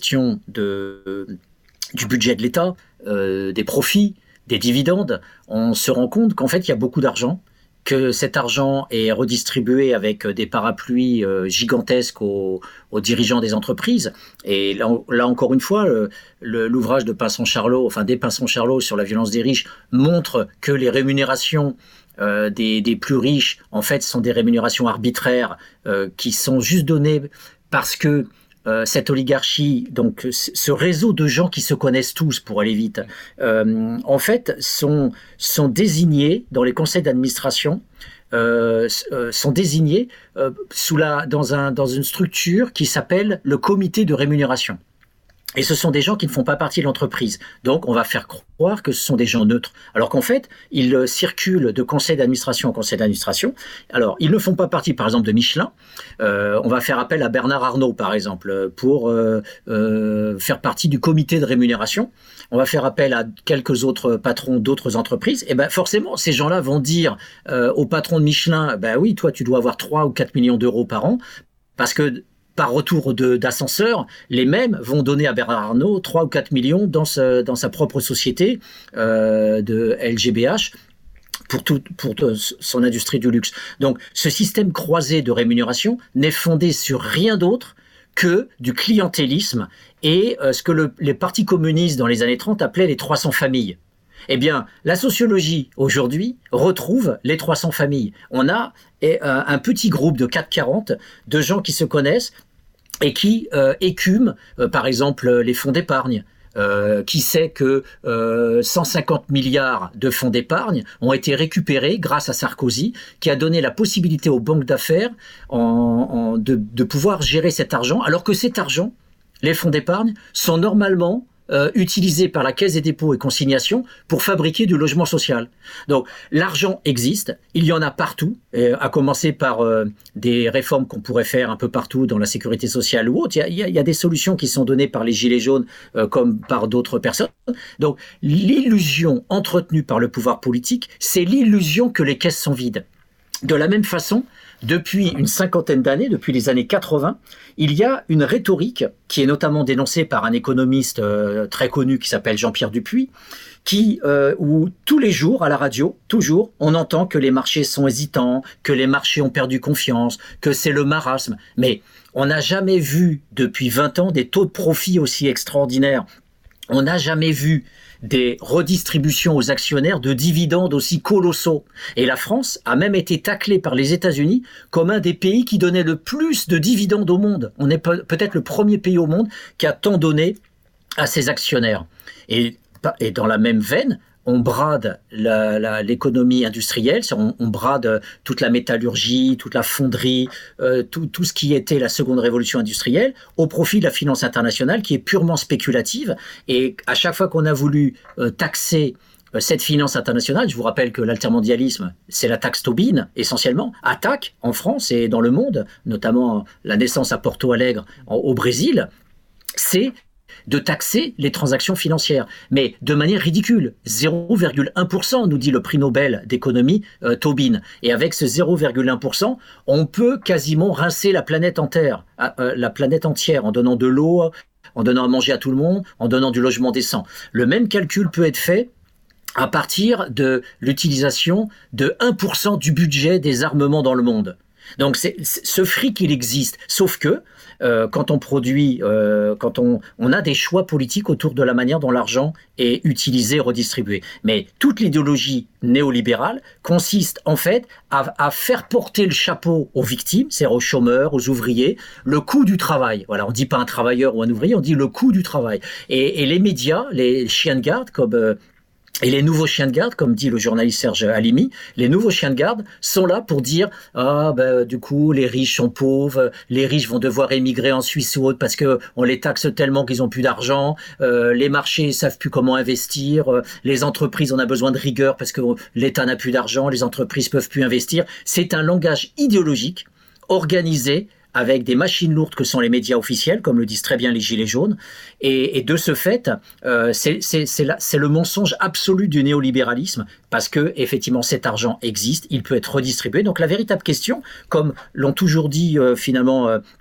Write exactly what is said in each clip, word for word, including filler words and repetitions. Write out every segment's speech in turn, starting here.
gestion de, du budget de l'État, euh, des profits, des dividendes, on se rend compte qu'en fait, il y a beaucoup d'argent, que cet argent est redistribué avec des parapluies euh, gigantesques aux, aux dirigeants des entreprises. Et là, là encore une fois, le, le, l'ouvrage de Pinson-Charlot, enfin des Pinson-Charlot sur la violence des riches, montre que les rémunérations euh, des, des plus riches, en fait, sont des rémunérations arbitraires euh, qui sont juste données parce que Euh, cette oligarchie, donc ce réseau de gens qui se connaissent tous, pour aller vite, euh, en fait, sont, sont désignés dans les conseils d'administration, euh, sont désignés euh, sous la, dans, un, dans une structure qui s'appelle le comité de rémunération. Et ce sont des gens qui ne font pas partie de l'entreprise. Donc, on va faire croire que ce sont des gens neutres. Alors qu'en fait, ils circulent de conseil d'administration en conseil d'administration. Alors, ils ne font pas partie, par exemple, de Michelin. Euh, on va faire appel à Bernard Arnault, par exemple, pour euh, euh, faire partie du comité de rémunération. On va faire appel à quelques autres patrons d'autres entreprises. Et ben, forcément, ces gens-là vont dire euh, au patron de Michelin, ben oui, toi, tu dois avoir trois ou quatre millions d'euros par an, parce que par retour de, d'ascenseur, les mêmes vont donner à Bernard Arnault trois ou quatre millions dans, ce, dans sa propre société euh, de L G B H pour, tout, pour son industrie du luxe. Donc, ce système croisé de rémunération n'est fondé sur rien d'autre que du clientélisme et euh, ce que le, les partis communistes dans les années trente appelaient les trois cents familles. Eh bien, la sociologie, aujourd'hui, retrouve les trois cents familles. On a eh, un petit groupe de quatre cent quarante de gens qui se connaissent et qui euh, écument, euh, par exemple, les fonds d'épargne. Euh, qui sait que euh, cent cinquante milliards de fonds d'épargne ont été récupérés grâce à Sarkozy, qui a donné la possibilité aux banques d'affaires en, en, de, de pouvoir gérer cet argent, alors que cet argent, les fonds d'épargne, sont normalement Euh, utilisé par la Caisse des dépôts et consignations pour fabriquer du logement social. Donc, l'argent existe, il y en a partout, et à commencer par euh, des réformes qu'on pourrait faire un peu partout dans la sécurité sociale ou autre. Il y a, il y a des solutions qui sont données par les Gilets jaunes euh, comme par d'autres personnes. Donc, l'illusion entretenue par le pouvoir politique, c'est l'illusion que les caisses sont vides. De la même façon, depuis une cinquantaine d'années, depuis les années quatre-vingts, il y a une rhétorique qui est notamment dénoncée par un économiste euh, très connu qui s'appelle Jean-Pierre Dupuis, qui, euh, où tous les jours à la radio, toujours, on entend que les marchés sont hésitants, que les marchés ont perdu confiance, que c'est le marasme. Mais on n'a jamais vu depuis vingt ans des taux de profit aussi extraordinaires. On n'a jamais vu des redistributions aux actionnaires de dividendes aussi colossaux. Et la France a même été taclée par les États-Unis comme un des pays qui donnait le plus de dividendes au monde. On est peut-être le premier pays au monde qui a tant donné à ses actionnaires. Et, et dans la même veine, on brade la, la, l'économie industrielle, on, on brade toute la métallurgie, toute la fonderie, euh, tout, tout ce qui était la seconde révolution industrielle, au profit de la finance internationale qui est purement spéculative. Et à chaque fois qu'on a voulu euh, taxer euh, cette finance internationale, je vous rappelle que l'altermondialisme, c'est la taxe Tobin, essentiellement, attaque en France et dans le monde, notamment la naissance à Porto Alegre en, au Brésil, c'est de taxer les transactions financières, mais de manière ridicule. zéro virgule un pour cent, nous dit le prix Nobel d'économie euh, Tobin. Et avec ce zéro virgule un pour cent, on peut quasiment rincer la planète entière, euh, la planète entière en donnant de l'eau, en donnant à manger à tout le monde, en donnant du logement décent. Le même calcul peut être fait à partir de l'utilisation de un pour cent du budget des armements dans le monde. Donc c'est, c'est, ce fric, il existe, sauf que euh, quand on produit, euh, quand on, on a des choix politiques autour de la manière dont l'argent est utilisé, redistribué. Mais toute l'idéologie néolibérale consiste en fait à, à faire porter le chapeau aux victimes, c'est-à-dire aux chômeurs, aux ouvriers, le coût du travail. Voilà, on dit pas un travailleur ou un ouvrier, on dit le coût du travail. Et, et les médias, les chiens de garde comme euh, Et les nouveaux chiens de garde, comme dit le journaliste Serge Halimi, les nouveaux chiens de garde sont là pour dire « Ah, ben, du coup, les riches sont pauvres, les riches vont devoir émigrer en Suisse ou autre parce que on les taxe tellement qu'ils ont plus d'argent, euh, les marchés savent plus comment investir, euh, les entreprises, on a besoin de rigueur parce que l'État n'a plus d'argent, les entreprises peuvent plus investir. » C'est un langage idéologique organisé avec des machines lourdes que sont les médias officiels, comme le disent très bien les Gilets jaunes. Et, et de ce fait, euh, c'est, c'est, c'est, la, c'est le mensonge absolu du néolibéralisme, parce que effectivement cet argent existe, il peut être redistribué. Donc la véritable question, comme l'ont toujours dit euh, finalement... Euh,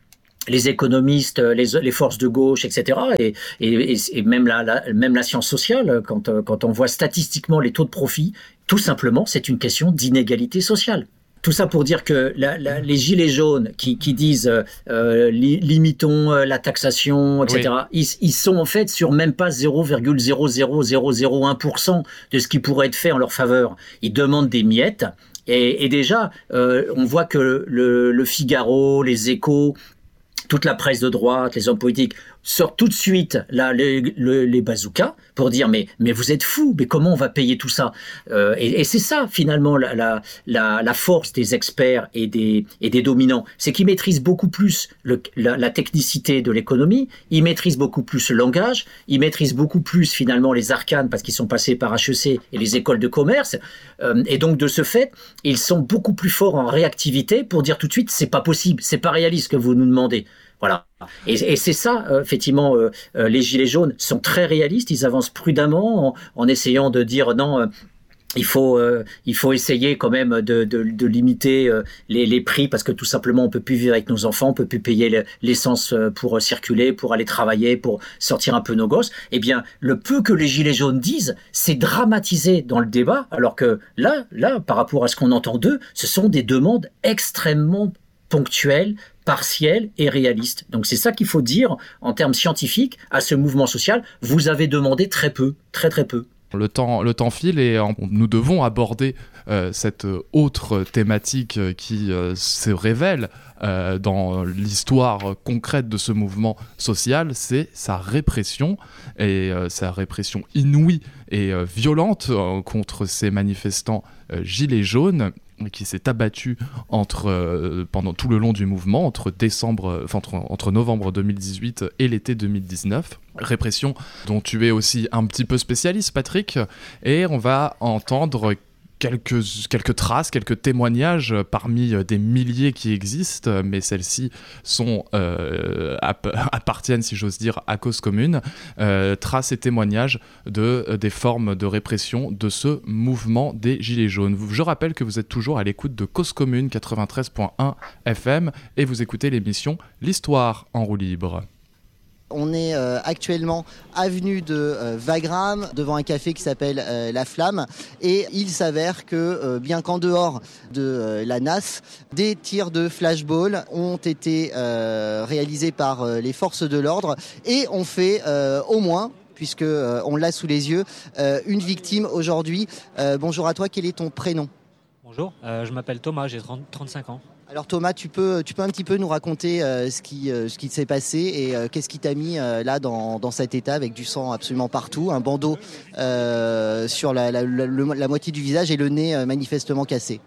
les économistes, les, les forces de gauche, et cetera, et, et, et même, la, la, même la science sociale, quand, quand on voit statistiquement les taux de profit, tout simplement, c'est une question d'inégalité sociale. Tout ça pour dire que la, la, les gilets jaunes qui, qui disent euh, li, limitons la taxation, et cetera, oui. ils, ils sont en fait sur même pas zéro virgule zéro zéro zéro zéro un pour cent de ce qui pourrait être fait en leur faveur. Ils demandent des miettes. Et, et déjà, euh, on voit que le, le Figaro, les Échos, toute la presse de droite, les hommes politiques sortent tout de suite là, les, les, les bazookas pour dire mais, mais vous êtes fous, mais comment on va payer tout ça euh, et, et c'est ça finalement la, la, la, la force des experts et des, et des dominants, c'est qu'ils maîtrisent beaucoup plus le, la, la technicité de l'économie, ils maîtrisent beaucoup plus le langage, ils maîtrisent beaucoup plus finalement les arcanes parce qu'ils sont passés par H E C et les écoles de commerce euh, et donc de ce fait, ils sont beaucoup plus forts en réactivité pour dire tout de suite c'est pas possible, c'est pas réaliste ce que vous nous demandez. Voilà. Et, et c'est ça, euh, effectivement, euh, euh, les Gilets jaunes sont très réalistes, ils avancent prudemment en, en essayant de dire non, euh, il faut, euh, il faut essayer quand même de, de, de limiter euh, les, les prix parce que tout simplement on peut plus vivre avec nos enfants, on peut plus payer l'essence pour circuler, pour aller travailler, pour sortir un peu nos gosses. Eh bien, le peu que les Gilets jaunes disent, c'est dramatisé dans le débat, alors que là, là, par rapport à ce qu'on entend d'eux, ce sont des demandes extrêmement ponctuelles, partiel et réaliste. Donc c'est ça qu'il faut dire en termes scientifiques à ce mouvement social. Vous avez demandé très peu, très très peu. Le temps, le temps file et on, nous devons aborder euh, cette autre thématique qui euh, se révèle euh, dans l'histoire concrète de ce mouvement social, c'est sa répression et euh, sa répression inouïe et euh, violente euh, contre ces manifestants euh, gilets jaunes qui s'est abattu entre, euh, pendant tout le long du mouvement, entre, décembre, enfin, entre, entre novembre deux mille dix-huit et l'été deux mille dix-neuf. Répression dont tu es aussi un petit peu spécialiste, Patrick, et on va entendre quelques, quelques traces, quelques témoignages parmi des milliers qui existent, mais celles-ci sont, euh, app- appartiennent, si j'ose dire, à Cause Commune, euh, traces et témoignages de, euh, des formes de répression de ce mouvement des Gilets jaunes. Je rappelle que vous êtes toujours à l'écoute de Cause Commune quatre-vingt-treize point un F M et vous écoutez l'émission L'Histoire en roue libre. On est euh, actuellement avenue de euh, Wagram, devant un café qui s'appelle euh, La Flamme. Et il s'avère que, euh, bien qu'en dehors de euh, la N A S, des tirs de flashball ont été euh, réalisés par euh, les forces de l'ordre et ont fait euh, au moins, puisque euh, on l'a sous les yeux, euh, une victime aujourd'hui. Euh, bonjour à toi, quel est ton prénom ? Bonjour, euh, je m'appelle Thomas, j'ai trente, trente-cinq ans. Alors Thomas, tu peux, tu peux un petit peu nous raconter euh, ce qui, euh, ce qui s'est passé et euh, qu'est-ce qui t'a mis euh, là dans, dans cet état avec du sang absolument partout, un bandeau euh, sur la, la, la, la moitié du visage et le nez euh, manifestement cassé.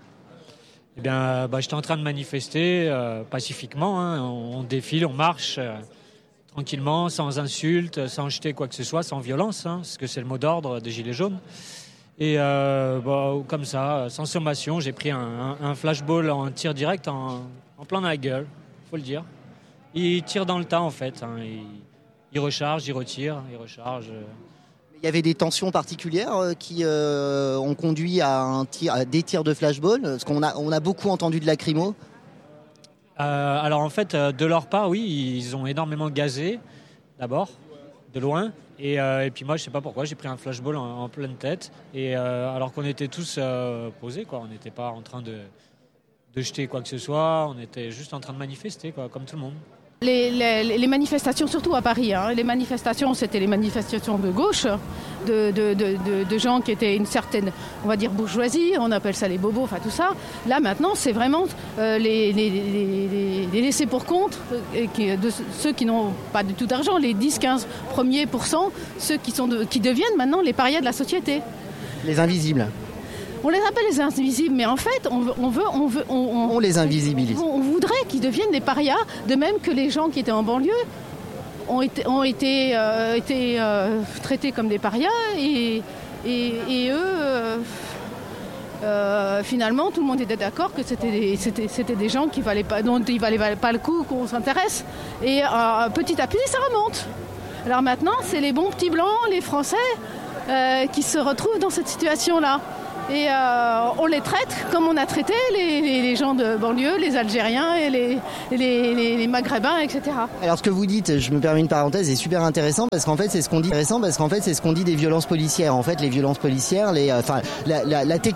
Eh bien, bah, j'étais en train de manifester euh, pacifiquement, hein. on, on défile, on marche euh, tranquillement, sans insultes, sans jeter quoi que ce soit, sans violence, hein, parce que c'est le mot d'ordre des Gilets jaunes. Et euh, bah, comme ça, sans sommation, j'ai pris un, un, un flashball en tir direct en, en plein dans la gueule, faut le dire. Il tire dans le tas en fait, hein. il, il recharge, il retire, il recharge. Il y avait des tensions particulières qui euh, ont conduit à, un tir, à des tirs de flashball, parce qu'on a, on a beaucoup entendu de lacrymo. Euh, alors en fait, de leur part, oui, ils ont énormément gazé, d'abord, de loin. Et, euh, et puis moi, je sais pas pourquoi, j'ai pris un flashball en, en pleine tête. Et euh, alors qu'on était tous euh, posés, quoi. On n'était pas en train de, de jeter quoi que ce soit. On était juste en train de manifester, quoi, comme tout le monde. Les, les, les manifestations, surtout à Paris, hein, les manifestations, c'était les manifestations de gauche, de, de, de, de, de gens qui étaient une certaine, on va dire, bourgeoisie, on appelle ça les bobos, enfin tout ça. Là, maintenant, c'est vraiment euh, les, les, les, les laissés pour compte, euh, qui, de ceux qui n'ont pas du tout d'argent, les dix à quinze premiers pourcents, ceux qui, sont de, qui deviennent maintenant les parias de la société. Les invisibles. On les appelle les invisibles, mais en fait, on veut, on veut, on veut, on, on, on les invisibilise. On, on voudrait qu'ils deviennent des parias, de même que les gens qui étaient en banlieue ont été, ont été, euh, été euh, traités comme des parias, et, et, et eux, euh, euh, finalement, tout le monde était d'accord que c'était des, c'était, c'était des gens qui valaient pas, dont il ne valait pas le coup qu'on s'intéresse. Et euh, petit à petit, ça remonte. Alors maintenant, c'est les bons petits blancs, les Français, euh, qui se retrouvent dans cette situation-là. Et euh, on les traite comme on a traité les, les, les gens de banlieue, les Algériens et les, les, les, les Maghrébins, et cetera. Alors ce que vous dites, je me permets une parenthèse, est super intéressant parce qu'en fait c'est ce qu'on dit intéressant parce qu'en fait c'est ce qu'on dit des violences policières. En fait les violences policières, les, enfin la, la, la technique